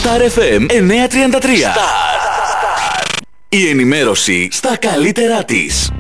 Star FM 933. Star. Η ενημέρωση στα καλύτερά της.